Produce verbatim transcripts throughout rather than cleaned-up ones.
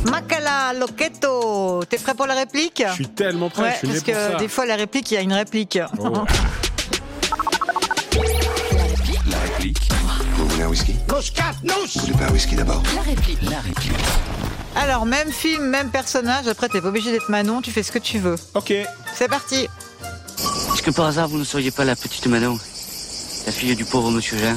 Macala Loquetto, t'es prêt pour la réplique ? Je suis tellement prêt, ouais, je suis né parce pour que ça. des fois la réplique, il y a une réplique. Oh. La réplique. Vous voulez un whisky ? Vous voulez pas un whisky d'abord ? La réplique. La réplique. Alors, même film, même personnage, après t'es pas obligé d'être Manon, tu fais ce que tu veux. Ok. C'est parti. Est-ce que par hasard vous ne seriez pas la petite Manon, la fille du pauvre monsieur Jean ?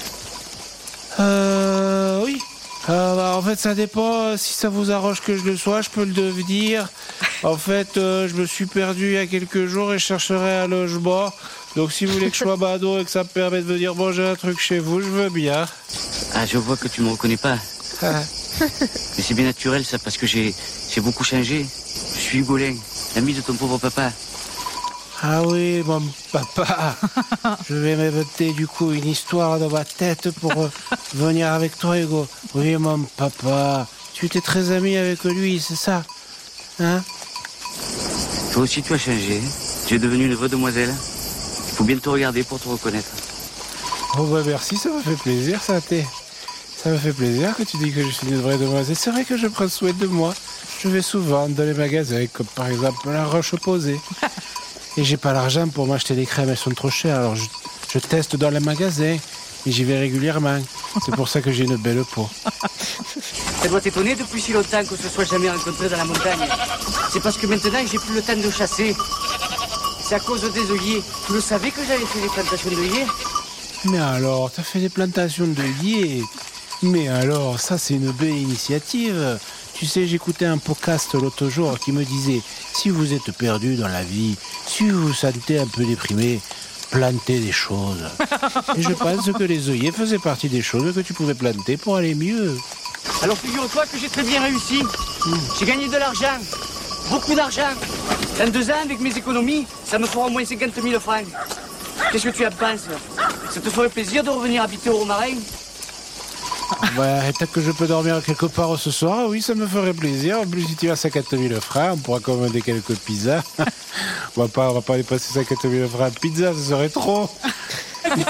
Euh, oui. Euh, bah, en fait, ça dépend. Si ça vous arrange que je le sois, je peux le devenir. En fait, euh, je me suis perdu il y a quelques jours et je chercherai un logement. Donc, si vous voulez que je sois Manon et que ça me permet de venir manger un truc chez vous, je veux bien. Ah, je vois que tu me reconnais pas. Ah. Mais c'est bien naturel ça, parce que j'ai, j'ai beaucoup changé. Je suis Hugolin, l'ami de ton pauvre papa. Ah oui, mon papa. Je vais m'inventer du coup une histoire dans ma tête pour euh, venir avec toi, Hugo. Oui, mon papa. Tu étais très ami avec lui, c'est ça ? Hein ? Toi aussi tu as changé. Tu es devenue une vraie demoiselle. Il faut bien te regarder pour te reconnaître. Oh bah merci, ça me fait plaisir, ça t'est. Ça me fait plaisir que tu dis que je suis une vraie demoiselle. C'est vrai que je prends soin de moi. Je vais souvent dans les magasins, comme par exemple la Roche-Posay. Et j'ai pas l'argent pour m'acheter des crèmes, elles sont trop chères. Alors je, je teste dans les magasins et j'y vais régulièrement. C'est pour ça que j'ai une belle peau. Ça doit t'étonner depuis si longtemps qu'on se soit jamais rencontrés dans la montagne. C'est parce que maintenant j'ai plus le temps de chasser. C'est à cause des œillets. Tu le savais que j'avais fait des plantations d'œillets ? Mais alors, t'as fait des plantations d'œillets ? Mais alors, ça c'est une belle initiative. Tu sais, j'écoutais un podcast l'autre jour qui me disait « Si vous êtes perdu dans la vie, si vous vous sentez un peu déprimé, plantez des choses. » Et je pense que les œillets faisaient partie des choses que tu pouvais planter pour aller mieux. Alors figure-toi que j'ai très bien réussi. Mmh. J'ai gagné de l'argent. Beaucoup d'argent. Dans deux ans, avec mes économies, ça me fera au moins cinquante mille francs. Qu'est-ce que tu en penses ? Ça te ferait plaisir de revenir habiter au Romarin ? Ouais, peut-être que je peux dormir quelque part ce soir. Oui, ça me ferait plaisir. En plus, si tu as cinquante mille francs, on pourra commander quelques pizzas. on va pas, on va pas aller passer cinquante mille francs à pizza, ce serait trop. Écoute-moi !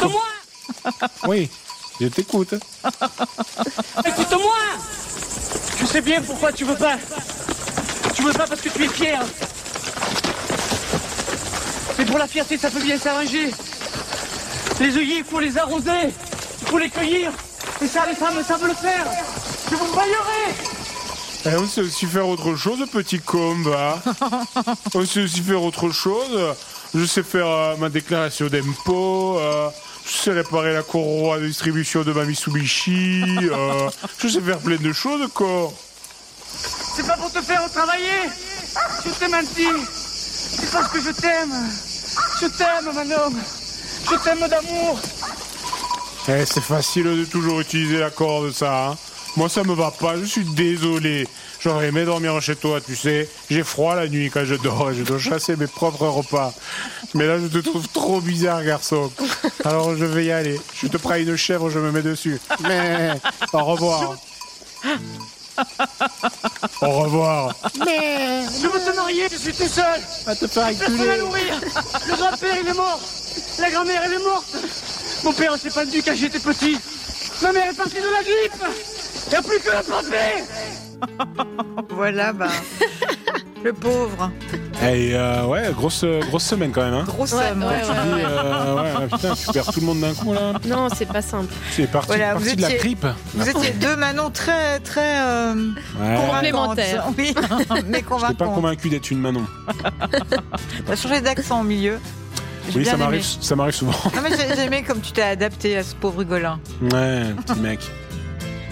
Oui, je t'écoute. Écoute-moi ! Je sais bien pourquoi tu veux pas. Tu veux pas parce que tu es fier. Mais pour la fierté, ça peut bien s'arranger. Les œillets, il faut les arroser. Il faut les cueillir. Et ça, les femmes savent le faire. Je vous baillerai. Eh, on sait aussi faire autre chose, petit combat. On sait aussi faire autre chose. Je sais faire euh, ma déclaration d'impôt. Euh, je sais réparer la courroie de distribution de ma Mitsubishi. Euh, je sais faire plein de choses, quoi. C'est pas pour te faire travailler. Je t'ai menti. C'est parce que je t'aime. Je t'aime, Manon. Je t'aime d'amour. Eh, c'est facile de toujours utiliser la corde, ça. Hein. Moi, ça me va pas, je suis désolé. J'aurais aimé dormir chez toi, tu sais. J'ai froid la nuit quand je dors et je dois chasser mes propres repas. Mais là, je te trouve trop bizarre, garçon. Alors, je vais y aller. Je te prends une chèvre, je me mets dessus. Mais, au revoir. Au revoir. Mais je veux te marier, je suis tout seul. Va te faire Personne à enculer. nourrir. Le grand-père, il est mort. La grand-mère, elle est morte. Mon père s'est pendu quand j'étais petit. Ma mère est partie de la grippe. Il n'y a plus que la santé. Voilà, bah. Le pauvre. Et euh, ouais, grosse, grosse semaine quand même. Hein. Grosse Ouais, somme. ouais, Tu ouais. dis, euh, ouais, putain, tu perds tout le monde d'un coup là. Non, c'est pas simple. C'est parti, Voilà, parti vous de la étiez- grippe. Vous étiez deux Manon très, très euh, Ouais. Complémentaires. convaincantes. Oui, mais Je n'étais pas convaincantes. convaincu d'être une Manon. T'as changé d'accent au milieu. J'ai Oui, bien ça aimé. m'arrive, ça m'arrive souvent. Non, mais j'ai j'ai aimé comme tu t'es adapté à ce pauvre Hugolin. Ouais, petit mec.